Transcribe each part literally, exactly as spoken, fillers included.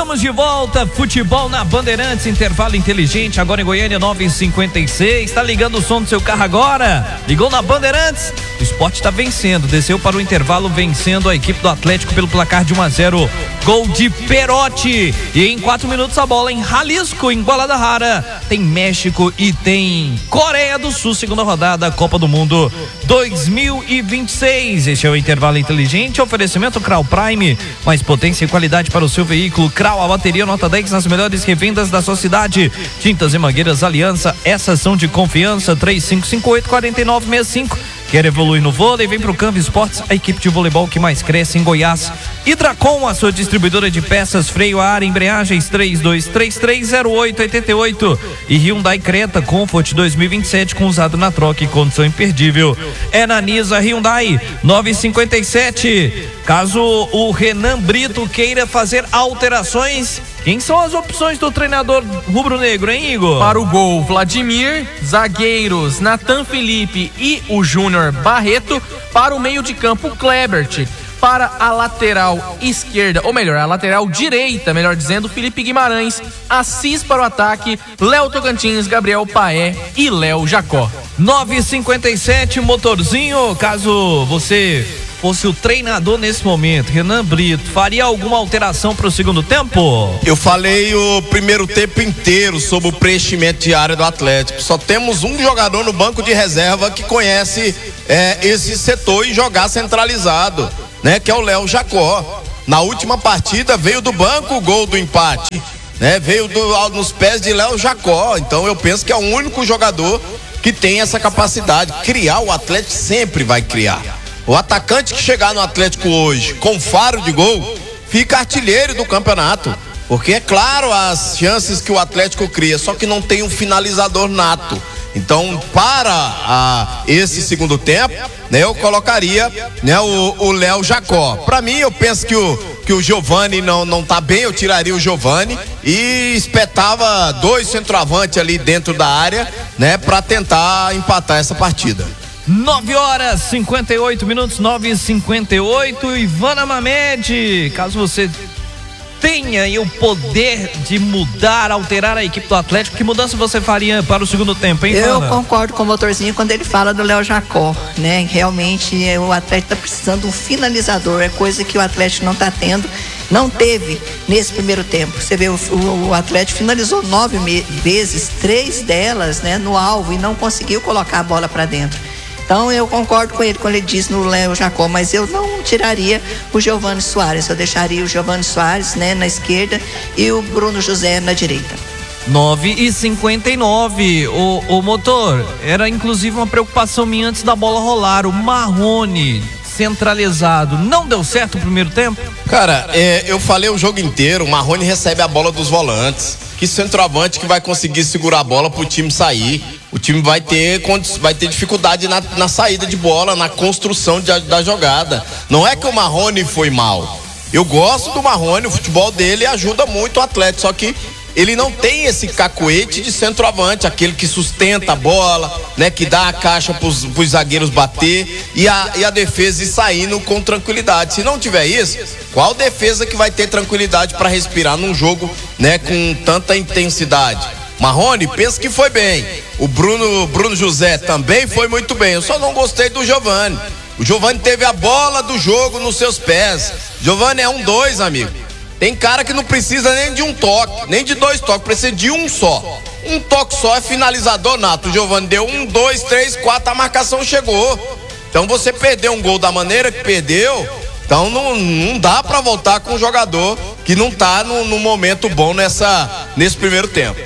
Estamos de volta, futebol na Bandeirantes, intervalo inteligente, agora em Goiânia, nove e cinquenta e seis. Tá ligando o som do seu carro agora? Ligou na Bandeirantes? O Sport está vencendo, desceu para o intervalo vencendo a equipe do Atlético pelo placar de um a zero. Gol de Perotti. E em quatro minutos a bola em Jalisco, em Guadalajara. Tem México e tem Coreia do Sul, segunda rodada, Copa do Mundo dois mil e vinte e seis. Este é o intervalo inteligente, oferecimento Crau Prime, mais potência e qualidade para o seu veículo. Crau, a bateria nota dez nas melhores revendas da sua cidade. Tintas e mangueiras Aliança, essas são de confiança. Três cinco cinco oito, quatro nove seis cinco. Quer evoluir no vôlei? Vem pro Campo Esportes, a equipe de voleibol que mais cresce em Goiás. Hidracom, a sua distribuidora de peças, freio a ar, embreagens, três dois três três zero oito oito oito. E Hyundai Creta Comfort dois mil e vinte e sete com usado na troca e condição imperdível. É na Nisa Hyundai, nove e cinquenta e sete. Caso o Renan Brito queira fazer alterações, quem são as opções do treinador rubro-negro, hein, Igor? Para o gol, Vladimir, zagueiros, Natan Felipe e o Júnior Barreto. Para o meio de campo, Klebert. Para a lateral esquerda, ou melhor, a lateral direita, melhor dizendo, Felipe Guimarães. Assis para o ataque, Léo Tocantins, Gabriel Paé e Léo Jacó. nove e cinquenta e sete, motorzinho, caso você fosse o treinador nesse momento, Renan Brito, faria alguma alteração para o segundo tempo? Eu falei o primeiro tempo inteiro sobre o preenchimento de área do Atlético. Só temos um jogador no banco de reserva que conhece é, esse setor e jogar centralizado, né? Que é o Léo Jacó. Na última partida veio do banco o gol do empate, né? Veio do, nos pés de Léo Jacó. Então eu penso que é o único jogador que tem essa capacidade. Criar, o Atlético sempre vai criar. O atacante que chegar no Atlético hoje com faro de gol fica artilheiro do campeonato, porque é claro as chances que o Atlético cria, só que não tem um finalizador nato. Então, para a, esse segundo tempo, né, eu colocaria, né, o Léo Jacó. Para mim, eu penso que o que o Giovani não não tá bem, eu tiraria o Giovani e espetava dois centroavantes ali dentro da área, né, para tentar empatar essa partida. nove horas e cinquenta e oito minutos, nove e cinquenta e oito. Ivana Mamed, caso você tenha aí o poder de mudar, alterar a equipe do Atlético, que mudança você faria para o segundo tempo, hein, Ivana? Eu concordo com o motorzinho quando ele fala do Léo Jacó, né? Realmente o Atlético está precisando de um finalizador, é coisa que o Atlético não está tendo, não teve nesse primeiro tempo. Você vê, o, o, o Atlético finalizou nove me- vezes, três delas, né, no alvo, e não conseguiu colocar a bola para dentro. Então eu concordo com ele quando ele diz no Léo Jacó, mas eu não tiraria o Giovani Soares, eu deixaria o Giovani Soares, né, na esquerda e o Bruno José na direita. nove e cinquenta e nove. O, o motor, era inclusive uma preocupação minha antes da bola rolar. O Marrone centralizado, não deu certo o primeiro tempo? Cara, é, eu falei o jogo inteiro, o Marrone recebe a bola dos volantes. Que centroavante que vai conseguir segurar a bola pro time sair? O time vai ter, vai ter dificuldade na, na saída de bola, na construção de, da jogada. Não é que o Marrone foi mal. Eu gosto do Marrone, o futebol dele ajuda muito o Atlético, só que ele não tem esse cacuete de centroavante, aquele que sustenta a bola, né, que dá a caixa pros, pros zagueiros bater e a, e a defesa ir saindo com tranquilidade. Se não tiver isso, qual defesa que vai ter tranquilidade para respirar num jogo, né, com tanta intensidade? Marrone, penso que foi bem. O Bruno, Bruno José também foi muito bem. Eu só não gostei do Giovani. O Giovani teve a bola do jogo nos seus pés. Giovani é um dois, amigo. Tem cara que não precisa nem de um toque, nem de dois toques, precisa de um só. Um toque só é finalizador nato. O Giovani deu um, dois, três, quatro, a marcação chegou. Então você perdeu um gol da maneira que perdeu, então não, não dá pra voltar com um jogador que não tá no, no momento bom nessa, nesse primeiro tempo.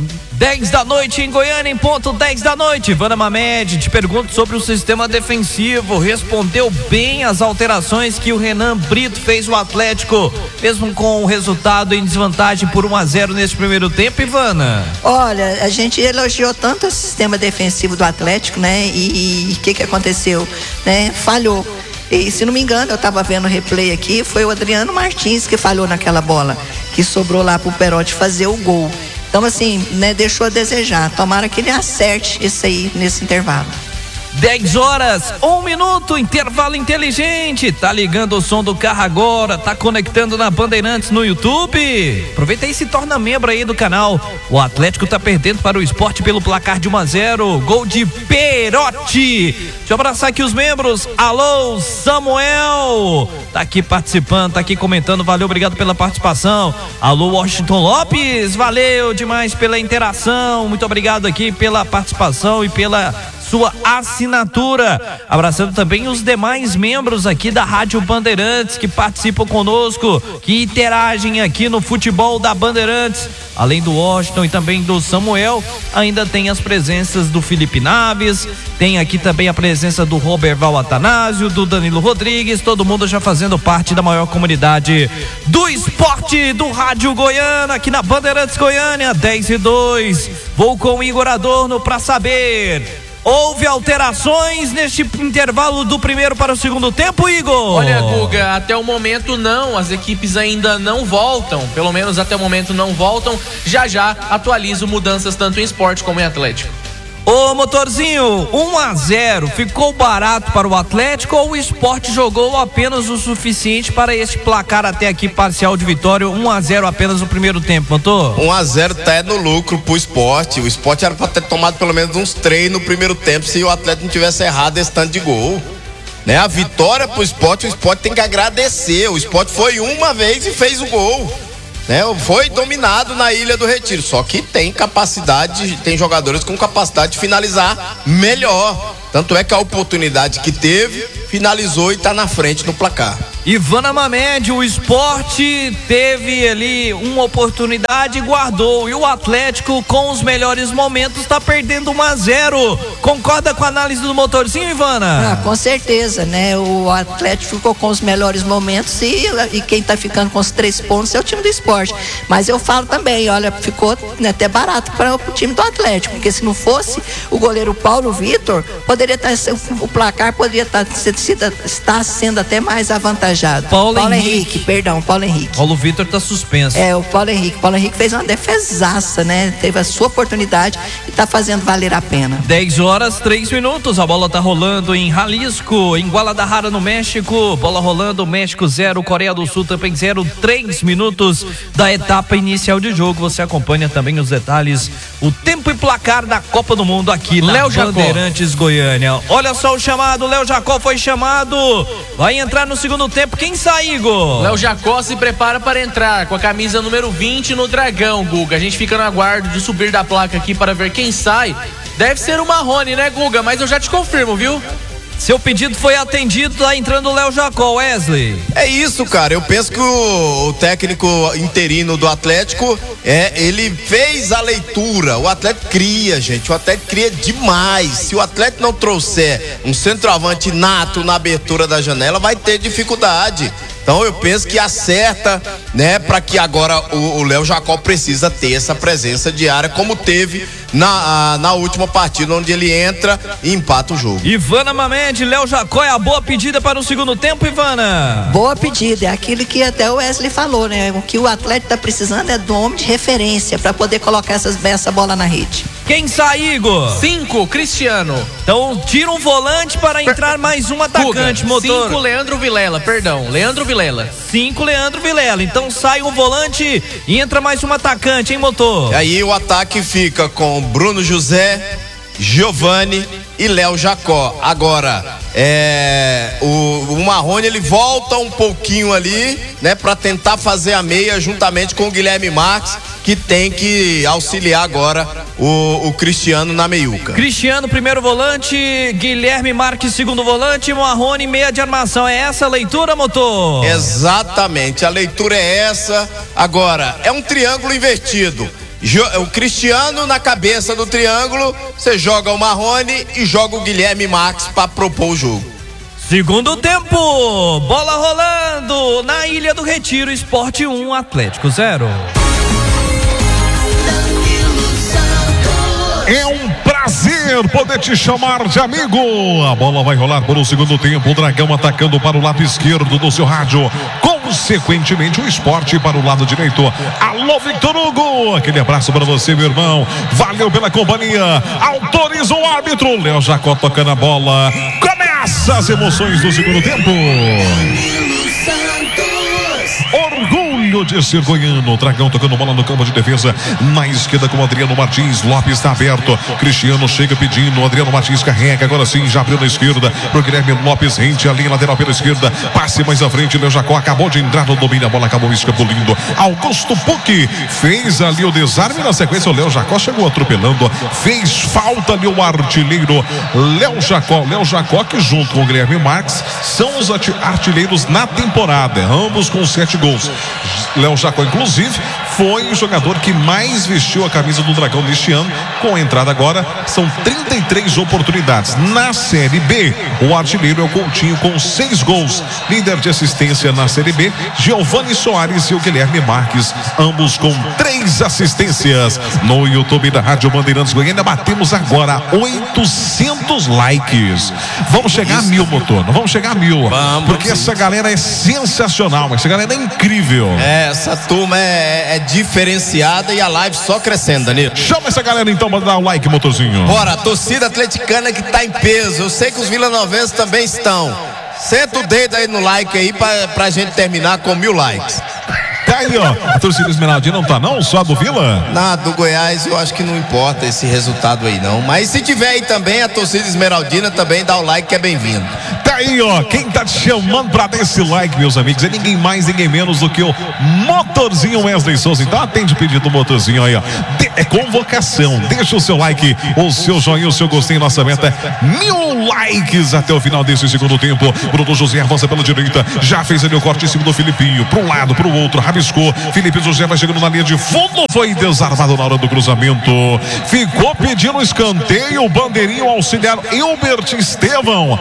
dez da noite em Goiânia, em ponto, dez da noite. Ivana Mamed, te pergunto sobre o sistema defensivo. Respondeu bem as alterações que o Renan Brito fez no Atlético, mesmo com o resultado em desvantagem por um a zero nesse primeiro tempo, Ivana? Olha, a gente elogiou tanto o sistema defensivo do Atlético, né? E o que que aconteceu? Né? Falhou. E se não me engano, eu estava vendo o replay aqui, foi o Adriano Martins que falhou naquela bola, que sobrou lá pro Perotti fazer o gol. Então, assim, né, deixou a desejar. Tomara que ele acerte isso aí nesse intervalo. dez horas, um minuto, intervalo inteligente. Tá ligando o som do carro agora, tá conectando na Bandeirantes no YouTube. Aproveita aí e se torna membro aí do canal. O Atlético tá perdendo para o Sport pelo placar de um a zero. Gol de Perotti. Deixa eu abraçar aqui os membros. Alô, Samuel. Tá aqui participando, tá aqui comentando. Valeu, obrigado pela participação. Alô, Washington Lopes. Valeu demais pela interação. Muito obrigado aqui pela participação e pela sua assinatura. Abraçando também os demais membros aqui da Rádio Bandeirantes que participam conosco, que interagem aqui no futebol da Bandeirantes. Além do Washington e também do Samuel, ainda tem as presenças do Felipe Naves, tem aqui também a presença do Roberval Atanásio, do Danilo Rodrigues, todo mundo já fazendo parte da maior comunidade do esporte do Rádio Goiânia, aqui na Bandeirantes Goiânia. Dez e dois, vou com o Igor Adorno para saber: houve alterações neste intervalo do primeiro para o segundo tempo, Igor? Olha, Guga, até o momento não, as equipes ainda não voltam, pelo menos até o momento não voltam. Já já atualizo mudanças tanto em esporte como em Atlético. Ô motorzinho, um a zero, ficou barato para o Atlético ou o Sport jogou apenas o suficiente para este placar até aqui parcial de vitória? um a zero apenas no primeiro tempo, motor? um a zero tá no lucro pro Sport. O Sport era para ter tomado pelo menos uns três no primeiro tempo se o Atlético não tivesse errado esse tanto de gol. Né? A vitória pro Sport, o Sport tem que agradecer. O Sport foi uma vez e fez o gol. Né, foi dominado na Ilha do Retiro, só que tem capacidade, tem jogadores com capacidade de finalizar melhor. Tanto é que a oportunidade que teve, finalizou e tá na frente no placar. Ivana Mamed, o Sport teve ali uma oportunidade e guardou. E o Atlético, com os melhores momentos, tá perdendo um a zero. Concorda com a análise do motorzinho, Ivana? Ah, com certeza, né? O Atlético ficou com os melhores momentos e, e quem tá ficando com os três pontos é o time do Sport. Mas eu falo também, olha, ficou, né, até barato para o time do Atlético, porque se não fosse o goleiro Paulo Vitor, poderia estar, o placar poderia estar, estar sendo até mais avantajado. Paulo, Paulo Henrique. Henrique, perdão, Paulo Henrique. Paulo Vitor tá suspenso. É, o Paulo Henrique. Paulo Henrique fez uma defesaça, né? Teve a sua oportunidade e tá fazendo valer a pena. dez horas, três minutos. A bola tá rolando em Jalisco, em Guadalajara, no México. Bola rolando, México zero, Coreia do Sul também zero. Três minutos da etapa inicial de jogo. Você acompanha também os detalhes, o tempo e placar da Copa do Mundo aqui na Léo Bandeirantes Goiânia. Olha só o chamado, Léo Jacó foi chamado. Vai entrar no segundo tempo. Quem sai, Igor? Léo Jacó se prepara para entrar com a camisa número vinte no Dragão, Guga. A gente fica no aguardo de subir da placa aqui para ver quem sai. Deve ser o Marrone, né, Guga? Mas eu já te confirmo, viu? Seu pedido foi atendido, tá entrando o Léo Jacó, Wesley. É isso, cara. Eu penso que o, o técnico interino do Atlético, é, ele fez a leitura. O Atlético cria, gente. O Atlético cria demais. Se o Atlético não trouxer um centroavante nato na abertura da janela, vai ter dificuldade. Então eu penso que acerta, né, para que agora o Léo Jacó precisa ter essa presença diária, como teve na, a, na última partida, onde ele entra e empata o jogo. Ivana Mamed, Léo Jacó é a boa pedida para o segundo tempo, Ivana? Boa pedida, é aquilo que até o Wesley falou, né? O que o Atlético tá precisando é do homem de referência para poder colocar essas, essa bola na rede. Quem sai, Igor? Cinco, Cristiano. Então tira um volante para entrar mais um atacante, Guga, motor. Cinco, Leandro Vilela, perdão, Leandro Vilela. Cinco, Leandro Vilela. Então sai um volante e entra mais um atacante, hein, motor? E aí o ataque fica com Bruno José, Giovani e Léo Jacó. Agora, é, o, o Marrone, ele volta um pouquinho ali, né, para tentar fazer a meia juntamente com o Guilherme Marques, que tem que auxiliar agora o, o Cristiano na meiuca. Cristiano, primeiro volante, Guilherme Marques, segundo volante, Marrone, meia de armação. É essa a leitura, motor? Exatamente, a leitura é essa. Agora, é um triângulo invertido. O Cristiano na cabeça do triângulo, você joga o Marrone e joga o Guilherme Marques para propor o jogo. Segundo tempo, bola rolando na Ilha do Retiro, Sport um, Atlético zero. É um prazer poder te chamar de amigo. A bola vai rolar para o segundo tempo. O Dragão atacando para o lado esquerdo do seu rádio. Com Consequentemente, o esporte para o lado direito. Alô, Victor Hugo, aquele abraço para você, meu irmão. Valeu pela companhia. Autoriza o árbitro. Léo Jacó tocando a bola. Começa as emoções do segundo tempo. Orgulho de ser goiano. O Dragão tocando bola no campo de defesa. Na esquerda com o Adriano Martins. Lopes está aberto. Cristiano chega pedindo. Adriano Martins carrega. Agora sim, já abriu na esquerda. Pro Guilherme Lopes. Rente a linha lateral pela esquerda. Passe mais à frente. Léo Jacó acabou de entrar no domínio. A bola acabou escapulindo. Augusto Pucci fez ali o desarme. Na sequência, o Léo Jacó chegou atropelando. Fez falta ali o artilheiro Léo Jacó. Léo Jacó, que junto com o Guilherme Marques são os artilheiros na temporada. Ambos com sete gols. Léo Jacó, inclusive, foi o jogador que mais vestiu a camisa do Dragão neste ano. Com a entrada agora, são trinta e três oportunidades. Na Série B, o artilheiro é o Coutinho com seis gols. Líder de assistência na Série B, Giovani Soares e o Guilherme Marques, ambos com três assistências. No YouTube da Rádio Bandeirantes Goiânia, batemos agora oitocentos likes. Vamos chegar a mil, motor. Não vamos chegar a mil. Vamos, porque essa galera é sensacional. Essa galera é incrível. É, essa turma é, é diferenciada e a live só crescendo, Danilo. Chama essa galera então para dar o like, motorzinho. Bora, a torcida atleticana que tá em peso. Eu sei que os vilanovenses também estão. Senta o dedo aí no like aí pra, pra gente terminar com mil likes. Tá aí, ó. A torcida Esmeraldina não tá não? Só a do Vila? Na do Goiás eu acho que não importa esse resultado aí não. Mas se tiver aí também, a torcida Esmeraldina também dá o like que é bem-vindo. Tá aí, ó. Quem tá te chamando pra dar esse like, meus amigos, é ninguém mais, ninguém menos do que o Motorzinho Wesley Souza. Então atende o pedido do Motorzinho aí, ó. De, é convocação. Deixa o seu like, o seu joinha, o seu gostei. Nossa meta é mil likes até o final desse segundo tempo. Bruno José avança pela direita. Já fez ali o corte em cima do Filipinho. Pro um lado, pro outro. Rabiscou. Felipe José vai chegando na linha de fundo. Foi desarmado na hora do cruzamento. Ficou pedindo escanteio. O bandeirinho auxiliar Hilbert Estevão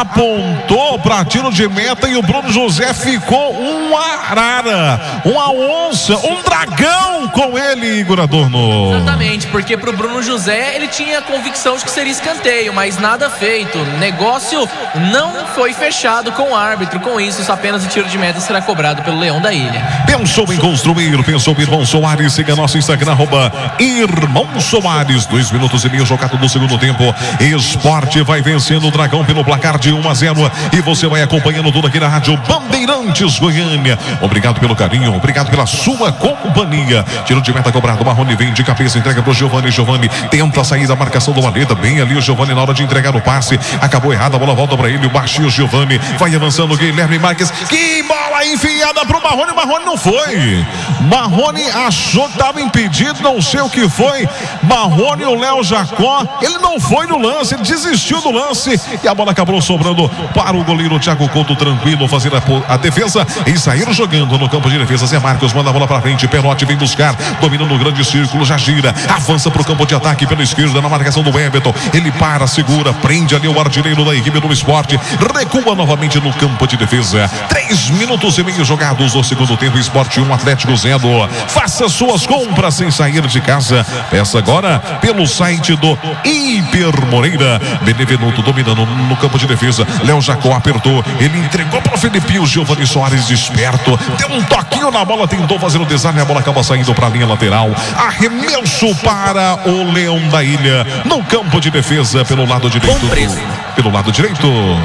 apontou para tiro de meta e o Bruno José ficou uma arara, uma onça, um dragão com ele, Igor Adorno. Exatamente, porque pro Bruno José ele tinha a convicção de que seria escanteio, mas nada feito. Negócio não foi fechado com o árbitro. Com isso, apenas o tiro de meta será cobrado pelo Leão da Ilha. Pensou em construir, pensou em Irmão Soares. Siga nosso Instagram, arroba Irmão Soares. Dois minutos e meio jogado no segundo tempo. Esporte vai vencendo o Dragão pelo placar de um a zero. E você vai acompanhando tudo aqui na Rádio Bandeirantes Goiânia. Obrigado pelo carinho, obrigado pela sua companhia. Tiro de meta cobrado. Marrone vem de cabeça, entrega pro Giovani. Giovani tenta sair da marcação do Valeta. Bem ali o Giovani na hora de entregar o passe. Acabou errado, a bola volta para ele. O baixinho Giovani vai avançando. Guilherme Marques. Que bola enfiada pro Marrone. Marrone não foi. Marrone achou que estava impedido, não sei o que foi. Marrone e o Léo Jacó, ele não foi no lance, ele desistiu do lance e a bola acabou sobrando para o goleiro Thiago Couto, tranquilo, fazer a, a defesa e sair jogando no campo de defesa. Zé Marcos manda a bola para frente, Penotti vem buscar, dominando o grande círculo, já gira, avança para o campo de ataque pela esquerda, na marcação do Everton, ele para, segura, prende ali o artilheiro da equipe do Esporte, recua novamente no campo de defesa. Três minutos e meio jogados no segundo tempo. Esporte um, Atlético zero. Faça suas compras sem sair de casa. Peça agora pelo site do Hiper Moreira. Benevenuto dominando no campo de defesa. Léo Jacó apertou. Ele entregou para o Felipinho. Giovani Soares desperto. Deu um toquinho na bola. Tentou fazer o desarme. A bola acaba saindo para a linha lateral. Arremesso para o Leão da Ilha. No campo de defesa pelo lado direito. Pelo lado direito.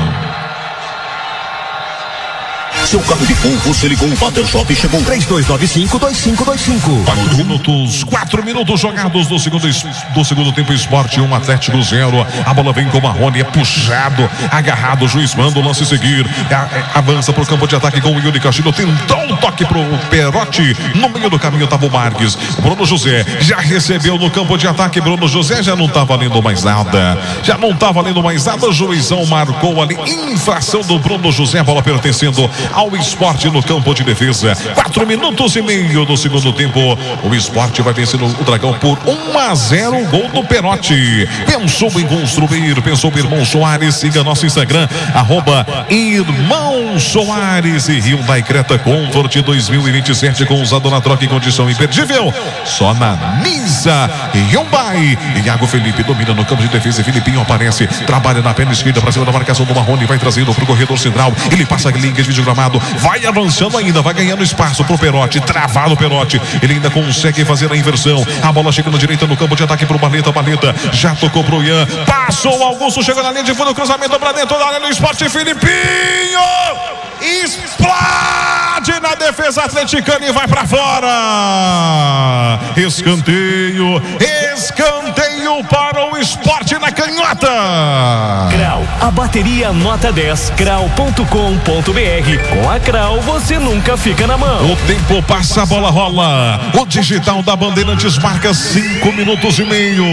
Seu carro de fogo, você ligou o Water Shop e chegou três dois nove cinco, dois cinco dois cinco. Quatro minutos, quatro minutos jogados do segundo, do segundo tempo. Esporte um, Atlético zero. A bola vem com o Marrone, é puxado, agarrado, o juiz manda o lance seguir. Avança para o campo de ataque com o Yuri Castilho. Tentou um toque pro Perotti. No meio do caminho estava o Marques. O Bruno José já recebeu no campo de ataque. Bruno José já não tá valendo mais nada. Já não tá valendo mais nada. O juizão marcou ali infração do Bruno José. A bola pertencendo ao Esporte no campo de defesa. Quatro minutos e meio do segundo tempo. O Esporte vai vencendo o Dragão por um a zero. Gol do Penotti. Pensou em construir, pensou em Irmão Soares. Siga nosso Instagram, arroba Irmão Soares. E Hyundai Creta Comfort dois mil e vinte e sete com usado na troca em condição imperdível. Só na Nisa Hyundai. Iago Felipe domina no campo de defesa. E Filipinho aparece, trabalha na perna esquerda para cima da marcação do Marrone. Vai trazendo para o corredor central. Ele passa a linha de vídeo gramado. desarmado, vai avançando ainda, vai ganhando espaço pro Perotti, travado o Perotti, ele ainda consegue fazer a inversão, a bola chega na direita no campo de ataque pro Barleta, Barleta já tocou pro Ian, passou o Augusto, chegou na linha de fundo, cruzamento pra dentro da área do Sport, Filipinho explode na defesa atleticana e vai pra fora. Escanteio, escanteio para o Sport na canhota. Crau, a bateria nota dez, crau ponto com ponto br. Com a Crau você nunca fica na mão. O tempo passa, a bola rola. O digital da Bandeirantes marca cinco minutos e meio.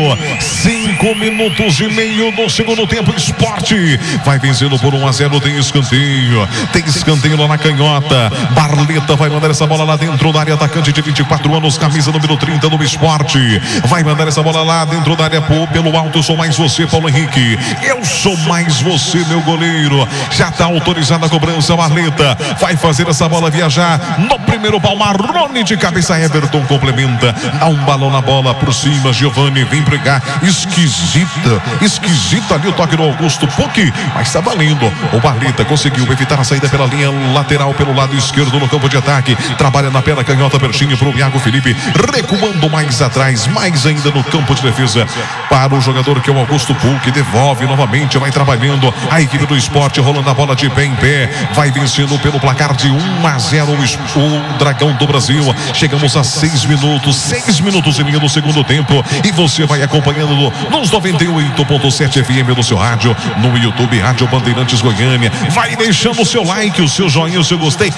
Cinco minutos e meio do segundo tempo. Sport vai vencendo por um a zero. Tem escanteio. Tem escanteio lá na canhota. Barleta vai mandar essa bola lá dentro da área. Atacante de vinte e quatro anos, camisa número trinta do Sport. Vai mandar essa bola lá dentro da área. Pô, pelo alto, eu sou mais você, Paulo Henrique. Eu sou mais você, meu goleiro. Já está autorizada a cobrança. Barleta vai fazer essa bola viajar no primeiro pau. Marrone de cabeça. Everton complementa. Dá um balão na bola por cima. Giovani vem pregar. Esquisita. Esquisita ali o toque do Augusto Puc. Mas está valendo. O Barleta conseguiu evitar a saída pela linha lateral, pelo lado esquerdo no campo de ataque. Trabalha na perna canhota, pertinho para o Iago Felipe. Recuando mais atrás. Mais ainda no campo de defesa. Para o jogador que é o Augusto Puc. Devolve novamente. Vai trabalhando. A equipe do Sport rolando a bola de pé em pé. Vai vencendo pelo placar de um a zero o Dragão do Brasil. Chegamos a seis minutos, seis minutos e meio do segundo tempo. E você vai acompanhando nos noventa e oito ponto sete F M do seu rádio, no YouTube, Rádio Bandeirantes Goiânia. Vai deixando o seu like, o seu joinha, o seu gostei.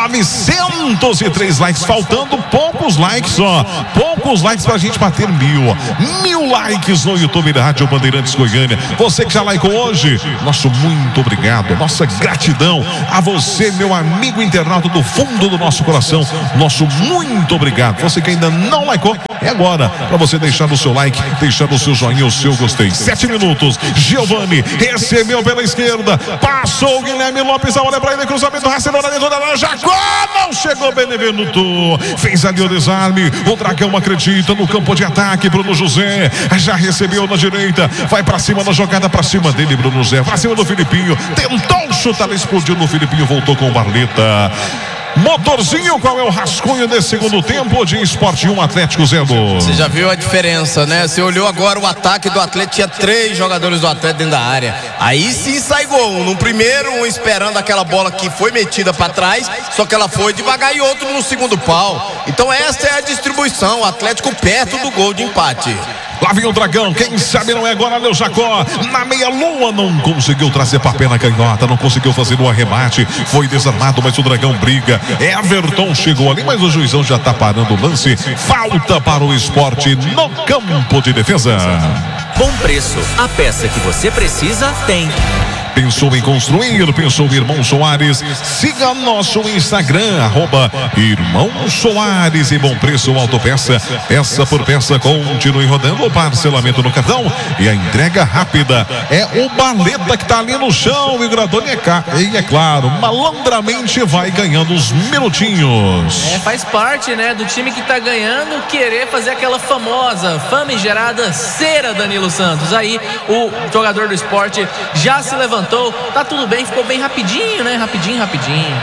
novecentos e três likes, faltando poucos likes só. Poucos likes pra gente bater mil. Mil likes no YouTube da Rádio Bandeirantes Goiânia. Você que já likeou hoje, nosso muito obrigado. Nossa gratidão a você, meu amigo internauta do fundo do nosso coração. Nosso muito obrigado. Você que ainda não likeou, é agora para você deixar o seu like, deixar o seu joinha, o seu gostei. Sete minutos. Giovani recebeu pela esquerda, passou o Guilherme Lopes, a bola é para ele, cruzamento, racinou na dentro da área. Jacó não chegou, Benevenuto fez ali o desarme. O Dragão acredita no campo de ataque. Bruno José já recebeu na direita, vai para cima da jogada, para cima dele, Bruno José, para cima do Filipinho, tentou chutar, explodiu no Filipinho, voltou com o Barleta. Motorzinho, qual é o rascunho desse segundo tempo de Sport um, Atlético zero? Você já viu a diferença, né? Você olhou agora o ataque do Atlético, tinha três jogadores do Atlético dentro da área. Aí sim sai gol. No primeiro, um esperando aquela bola que foi metida para trás, só que ela foi devagar, e outro no segundo pau. Então essa é a distribuição, o Atlético perto do gol de empate. Lá vem o Dragão, quem sabe não é agora, Leo Jacó, na meia-lua não conseguiu trazer pra pé na canhota, não conseguiu fazer o arremate, foi desarmado, mas o Dragão briga. Everton chegou ali, mas o juizão já tá parando o lance. Falta para o Sport no campo de defesa. Bom preço, a peça que você precisa tem. Pensou em construir? Pensou em Irmão Soares? Siga nosso Instagram, arroba Irmão Soares. E bom preço, autopeça, peça por peça, continue rodando o parcelamento no cartão e a entrega rápida. É o Barleta que tá ali no chão, e o Gradoni é, ca... e é claro, malandramente vai ganhando uns minutinhos. É, faz parte, né, do time que tá ganhando querer fazer aquela famosa, famigerada cera, Danilo Santos. Aí o jogador do Sport já se levantou. Tá tudo bem, ficou bem rapidinho, né? Rapidinho, rapidinho.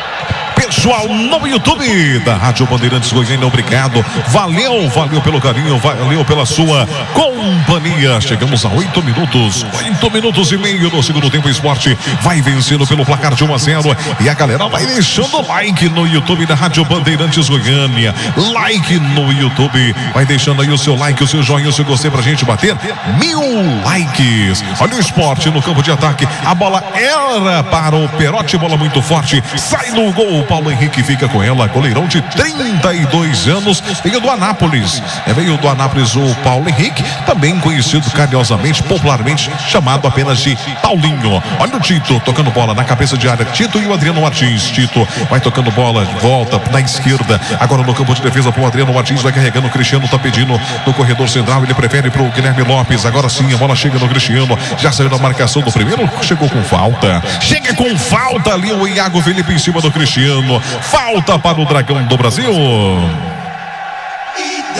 Pessoal no YouTube da Rádio Bandeirantes Goiânia, obrigado, valeu, valeu pelo carinho, valeu pela sua companhia. Chegamos a oito minutos, oito minutos e meio do segundo tempo. Sport vai vencendo pelo placar de um a zero, e a galera vai deixando like no YouTube da Rádio Bandeirantes Goiânia. Like no YouTube, vai deixando aí o seu like, o seu joinha, o seu gostei pra gente bater mil likes. Olha o Sport no campo de ataque, a bola era para o Perotti, bola muito forte, sai no gol. Paulo Henrique fica com ela, goleirão de trinta e dois anos, veio do Anápolis, é, veio do Anápolis o Paulo Henrique, também conhecido carinhosamente, popularmente chamado apenas de Paulinho. Olha o Tito tocando bola na cabeça de área, Tito e o Adriano Martins. Tito vai tocando bola, volta na esquerda, agora no campo de defesa pro Adriano Martins, vai carregando, o Cristiano tá pedindo no corredor central, ele prefere pro Guilherme Lopes, agora sim a bola chega no Cristiano, já saiu da marcação do primeiro, chegou com falta, chega com falta ali o Iago Felipe em cima do Cristiano. Falta para o Dragão do Brasil.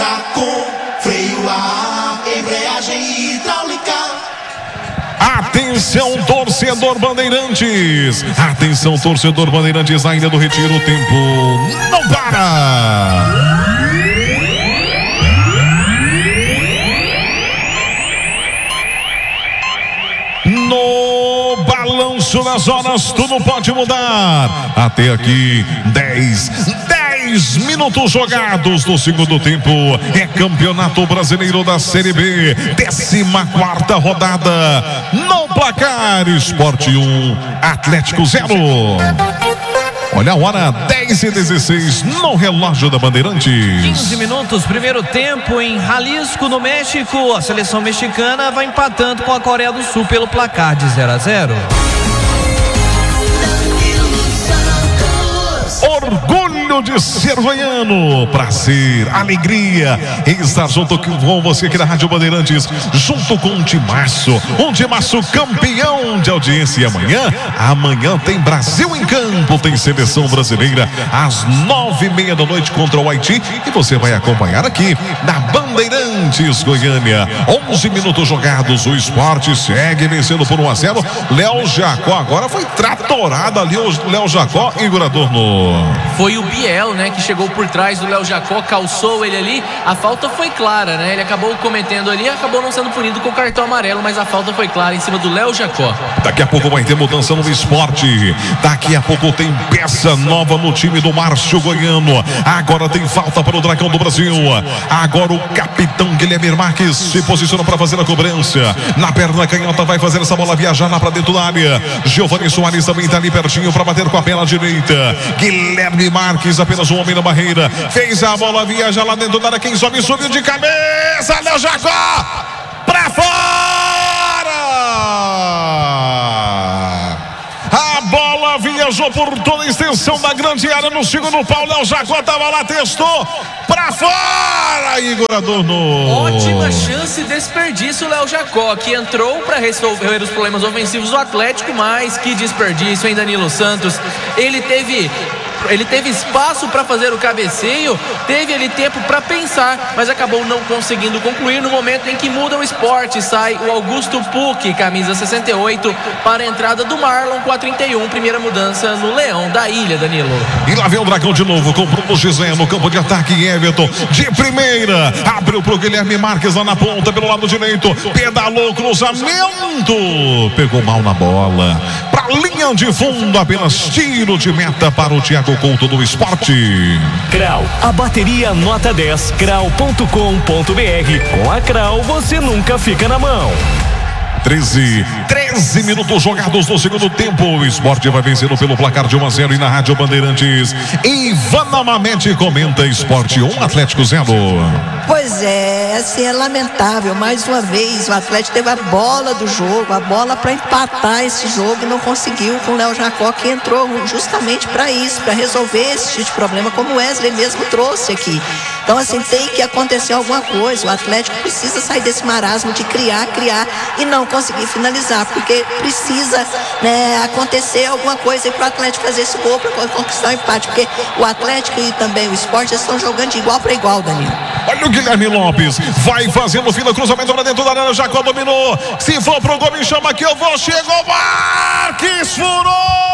Hidracon, freio a ar, embreagem hidráulica. Atenção! Atenção, torcedor Bandeirantes. Atenção, torcedor Bandeirantes, na Ilha do Retiro, o tempo não para. No balanço das horas, tudo pode mudar. Até aqui, dez, dez minutos jogados no segundo tempo. É Campeonato Brasileiro da Série B, décima quarta rodada. No placar, Sport um, Atlético zero. Olha a hora, dez e dezesseis no relógio da Bandeirantes. quinze minutos, primeiro tempo em Jalisco, no México. A seleção mexicana vai empatando com a Coreia do Sul pelo placar de zero a zero. Orgulho de ser goiano, prazer, alegria em estar junto com você aqui na Rádio Bandeirantes, junto com um timaço, um timaço campeão de audiência. E amanhã, amanhã tem Brasil em campo, tem seleção brasileira às nove e meia da noite contra o Haiti, e você vai acompanhar aqui na Bandeirantes Goiânia. onze minutos jogados, o Sport segue vencendo por um a zero. Léo Jacó agora foi tratorado ali, o Léo Jacó e Guradorno. Foi o Biel, né, que chegou por trás do Léo Jacó, calçou ele ali. A falta foi clara, né? Ele acabou cometendo ali, acabou não sendo punido com o cartão amarelo, mas a falta foi clara em cima do Léo Jacó. Daqui a pouco vai ter mudança no esporte. Daqui a pouco tem peça nova no time do Márcio Goiano. Agora tem falta para o Dragão do Brasil. Agora o capitão Guilherme Marques se posiciona para fazer a cobrança. Na perna canhota vai fazer essa bola viajar lá para dentro da área. Giovanni Soares também está ali pertinho para bater com a perna direita. Guilherme Marques, apenas um homem na barreira, fez a bola viajar lá dentro da área. Quem sobe, subiu de cabeça. Léo Jacó pra fora. A bola viajou por toda a extensão da grande área no segundo pau. Léo Jacó tava lá, testou pra fora. Igor Adorno. Ótima chance, desperdício. Léo Jacó, que entrou para resolver os problemas ofensivos do Atlético, mas que desperdício, hein, Danilo Santos? Ele teve Ele teve espaço para fazer o cabeceio, teve ali tempo para pensar, mas acabou não conseguindo concluir no momento em que muda o esporte. Sai o Augusto Pucci, camisa sessenta e oito, para a entrada do Marlon com a trinta e um, primeira mudança no Leão da Ilha, Danilo. E lá vem o Dragão de novo, com o Bruno Gisé no campo de ataque. Everton de primeira, abriu pro Guilherme Marques lá na ponta, pelo lado direito, pedalou, cruzamento, pegou mal na bola, pra linha de fundo, apenas tiro de meta para o Thiago Couto do Esporte. Crau, a bateria nota dez, crau ponto com ponto br. Com a Crau você nunca fica na mão. treze, treze minutos jogados no segundo tempo. O Sport vai vencendo pelo placar de um a zero. E na Rádio Bandeirantes, Ivana Mamede comenta: Sport um, Atlético zero. Pois é, assim, é lamentável. Mais uma vez, o Atlético teve a bola do jogo, a bola para empatar esse jogo e não conseguiu, com o Léo Jacó, que entrou justamente para isso, para resolver esse tipo de problema, como o Wesley mesmo trouxe aqui. Então, assim, tem que acontecer alguma coisa. O Atlético precisa sair desse marasmo de criar, criar e não conseguir finalizar, porque precisa, né, acontecer alguma coisa para o Atlético fazer esse gol, para conquistar o empate, porque o Atlético e também o Sport estão jogando de igual para igual, Danilo. Olha o Guilherme Lopes, vai fazendo fila, cruzamento para dentro da área. Jacó dominou, se for pro gol me chama que eu vou. Chegou Marques, furou,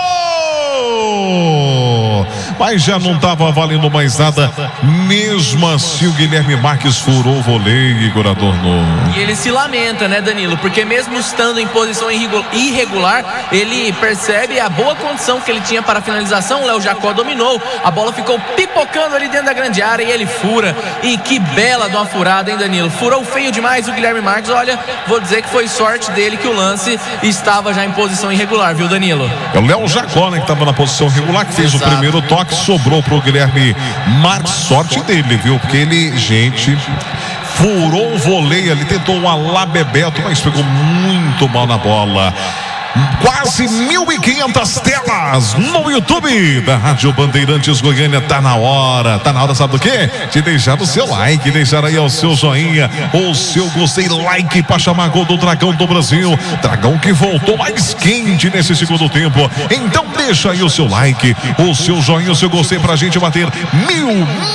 mas já não estava valendo mais nada. Mesmo assim o Guilherme Marques furou o voleio, Igor Adorno. E ele se lamenta, né, Danilo? Porque mesmo estando em posição irregular, ele percebe a boa condição que ele tinha para a finalização. O Léo Jacó dominou, a bola ficou pipocando ali dentro da grande área e ele fura. E que bela de uma furada, hein, Danilo? Furou feio demais o Guilherme Marques. Olha, vou dizer que foi sorte dele que o lance estava já em posição irregular, viu, Danilo? É o Léo Jacó, né, que estava na posição regular, que fez Exato. o primeiro toque, sobrou pro Guilherme Marques. Sorte dele, viu? Porque ele, gente, furou o voleio ali, tentou um alabebeto, mas pegou muito mal na bola. Quase mil e quinhentas telas no YouTube da Rádio Bandeirantes Goiânia. Tá na hora, tá na hora, sabe do quê? De deixar o seu like, deixar aí o seu joinha, o seu gostei, like pra chamar gol do Dragão do Brasil. Dragão que voltou mais quente nesse segundo tempo. Então deixa aí o seu like, o seu joinha, o seu gostei pra gente bater mil, mil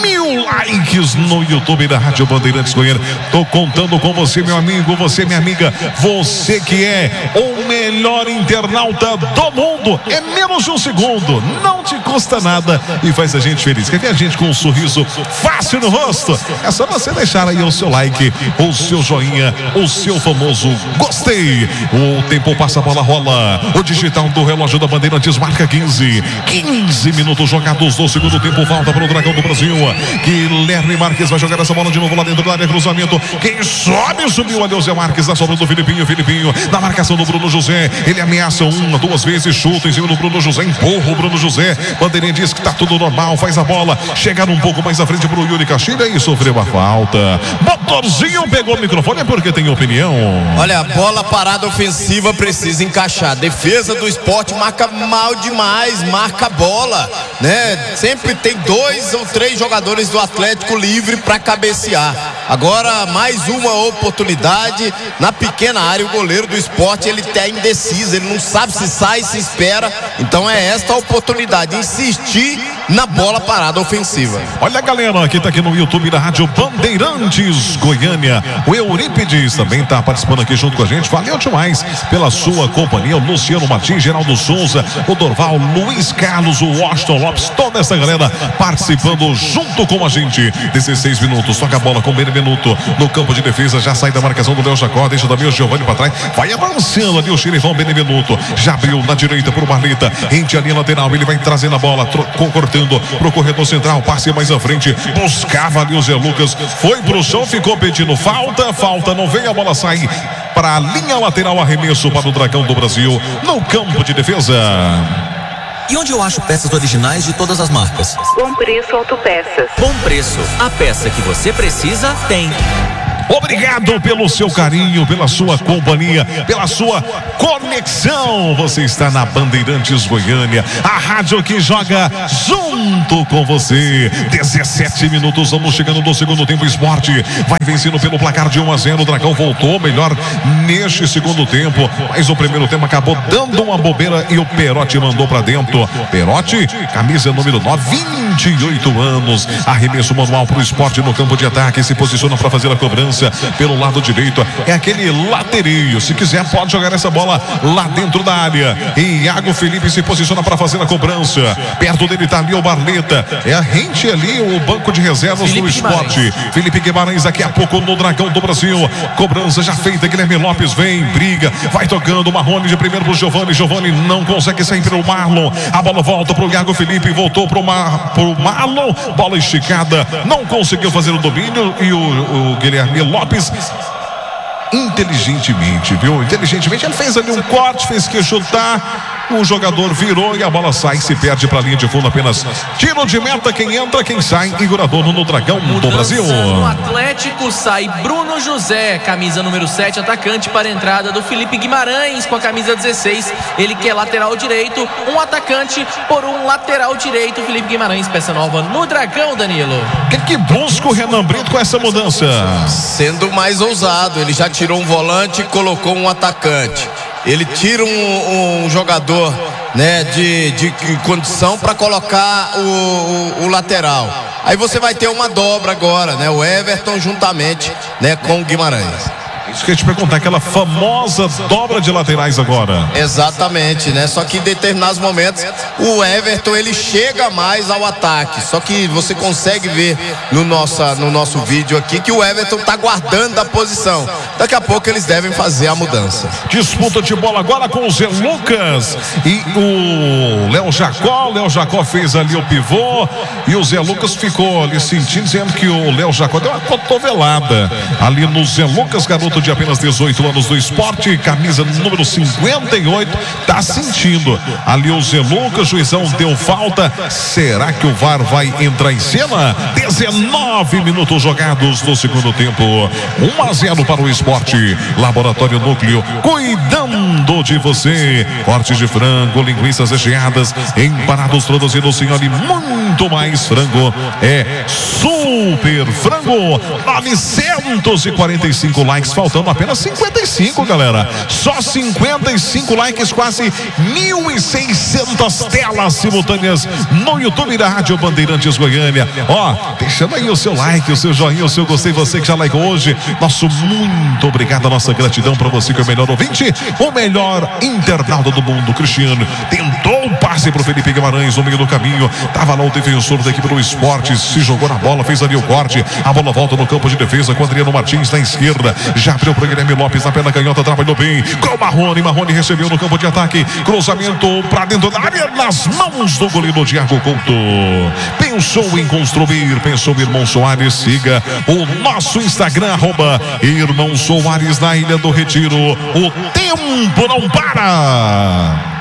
likes no YouTube da Rádio Bandeirantes Goiânia. Tô contando com você, meu amigo, você, minha amiga, você que é o melhor internauta do mundo. É menos de um segundo, não te custa nada e faz a gente feliz. Quer ver a gente com um sorriso fácil no rosto? É só você deixar aí o seu like, o seu joinha, o seu famoso gostei. O tempo passa, a bola rola. O digital do relógio da Bandeirantes marca quinze. quinze minutos jogados no segundo tempo. Falta para o Dragão do Brasil. Guilherme Marques vai jogar essa bola de novo lá dentro da área. Cruzamento. Quem sobe, subiu ali o Zé Marques. Na sobra do Filipinho. Filipinho na marcação do Bruno José. Ele ameaça uma, duas vezes. Chuta em cima do Bruno José. Empurra o Bruno José. Bandeirinha diz que tá tudo normal. Faz a bola. Chegar um pouco mais à frente pro Yuri Castilha e sofreu a falta. Motorzinho pegou o microfone porque tem opinião. Olha, a bola parada ofensiva precisa encaixar. Defesa do Sport marca mal demais, marca a bola, né? Sempre tem dois ou três jogadores do Atlético livre para cabecear. Agora mais uma oportunidade na pequena área. O goleiro do Sport, ele tá indeciso, ele não sabe se sai, se espera. Então é esta a oportunidade, insistir na bola parada ofensiva. Olha a galera que tá aqui no YouTube da Rádio Bandeirantes Goiânia. O Eurípides também tá participando aqui junto com a gente. Valeu demais pela sua companhia. O Luciano Martins, Geraldo Souza, o Dorval, Luiz Carlos, o Washington Lopes, toda essa galera participando junto com a gente. dezesseis minutos, toca a bola com o Benevenuto no campo de defesa, já sai da marcação do Léo Jacó, deixa também o Giovanni para trás, vai avançando ali o xerifão Benevenuto, já abriu na direita por Marleta, rente ali lateral, ele vai trazendo a bola, cortando pro corredor central, passe mais à frente, buscava ali o Zé Lucas, foi pro chão, ficou pedindo falta, falta, não veio, a bola sai para a linha lateral, arremesso para o Dragão do Brasil no campo de defesa. E onde eu acho peças originais de todas as marcas? Bom Preço Autopeças. Bom Preço, a peça que você precisa tem. Obrigado pelo seu carinho, pela sua companhia, pela sua conexão. Você está na Bandeirantes Goiânia, a rádio que joga junto com você. dezessete minutos, vamos chegando no segundo tempo. Esporte vai vencendo pelo placar de um a zero. O Dragão voltou melhor neste segundo tempo, mas o primeiro tempo acabou dando uma bobeira e o Perotti mandou pra dentro. Perotti, camisa número nove, vinte e oito anos. Arremesso manual pro Esporte no campo de ataque, se posiciona para fazer a cobrança pelo lado direito, é aquele latereio. Se quiser pode jogar essa bola lá dentro da área. E Iago Felipe se posiciona para fazer a cobrança. Perto dele tá ali o Barleta, é a rente ali, o banco de reservas do Esporte. Felipe Guimarães daqui a pouco no Dragão do Brasil. Cobrança já feita, Guilherme Lopes vem, briga, vai tocando, Marrone de primeiro pro Giovanni, Giovanni não consegue sair pelo Marlon, a bola volta pro Iago Felipe, voltou pro, Mar, pro Marlon, bola esticada, não conseguiu fazer o domínio e o, o Guilherme Lopes inteligentemente, viu? Inteligentemente ele fez ali um corte, fez que chutar, o jogador virou e a bola sai, se perde para a linha de fundo, apenas tiro de meta, quem entra, quem sai, Igor Adorno no Dragão do Brasil. No Atlético sai Bruno José, camisa número sete, atacante para a entrada do Felipe Guimarães com a camisa dezesseis, ele que é lateral direito, um atacante por um lateral direito, Felipe Guimarães, peça nova no Dragão, Danilo. O que, que busca o Renan Brito com essa mudança? Sendo mais ousado, ele já tirou um volante e colocou um atacante. Ele tira um, um jogador, né, de, de condição para colocar o, o, o lateral. Aí você vai ter uma dobra agora, né? O Everton juntamente, né, com o Guimarães. Isso que eu ia te perguntar, aquela famosa dobra de laterais agora. Exatamente, né? Só que em determinados momentos o Everton ele chega mais ao ataque. Só que você consegue ver no nosso, no nosso vídeo aqui que o Everton tá guardando a posição. Daqui a pouco eles devem fazer a mudança. Disputa de bola agora com o Zé Lucas e o Léo Jacó. O Léo Jacó fez ali o pivô e o Zé Lucas ficou ali sentindo, dizendo que o Léo Jacó deu uma cotovelada ali no Zé Lucas, garoto de apenas dezoito anos do Esporte, camisa número cinquenta e oito, tá sentindo ali o Zé Lucas, juizão deu falta, será que o V A R vai entrar em cena? dezenove minutos jogados no segundo tempo, um a zero para o Esporte. Laboratório Núcleo, cuidando cuidando de você. Corte de frango, linguiças recheadas, empanados produzidos, senhor, e muito mais frango. É Super Frango. novecentos e quarenta e cinco likes, faltando apenas cinquenta e cinco, galera. Só cinquenta e cinco likes, quase mil e seiscentas telas simultâneas no YouTube da Rádio Bandeirantes Goiânia. Ó, deixando aí o seu like, o seu joinha, o seu gostei, você que já likeou hoje. Nosso muito obrigado, a nossa gratidão para você que é o melhor ouvinte, o melhor internauta do mundo. Cristiano tentou o passe pro Felipe Guimarães no meio do caminho, tava lá o defensor da equipe do Esporte, se jogou na bola, fez ali o corte, a bola volta no campo de defesa com Adriano Martins na esquerda, já abriu pro Guilherme Lopes na perna canhota, trabalhou bem com o Marrone, Marrone recebeu no campo de ataque, cruzamento para dentro da área, nas mãos do goleiro Thiago Couto. Pensou em construir, pensou Irmão Soares. Siga o nosso Instagram, arroba Irmão Soares na Ilha do Retiro. O tempo não para.